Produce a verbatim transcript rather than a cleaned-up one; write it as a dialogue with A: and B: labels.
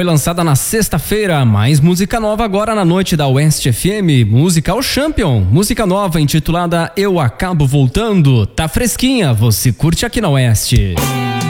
A: foi lançada na sexta-feira, mais música nova agora na noite da Oeste F M, música ao Champion, música nova intitulada Eu Acabo Voltando, tá fresquinha, você curte aqui na Oeste.